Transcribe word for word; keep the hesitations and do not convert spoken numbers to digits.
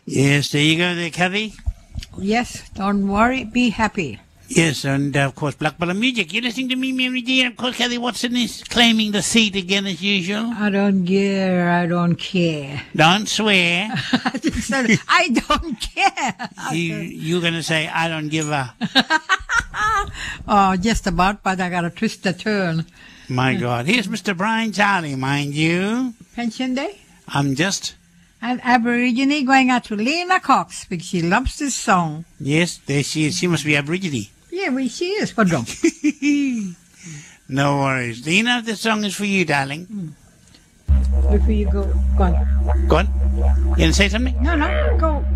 Yes, there you go there, Kathy. Yes, don't worry, be happy. Yes, and uh, of course, Black Bottom Music. You're listening to me, Mary Dear. Of course, Kathy Watson is claiming the seat again as usual. I don't care, I don't care. Don't swear. I just said, I don't care. you, you're going to say, I don't give a... Oh, just about, but I got to twist the turn. My God. Here's Mister Brian Charlie, mind you. Pension day? I'm just... An Aborigine going out to Lena Cox because she loves this song. Yes, there she is. She must be Aborigine. Yeah, well, she is. Hold on. No worries. Lena, this song is for you, darling. Mm. Before you go, go on. Go on. You going to say something? No, no, go.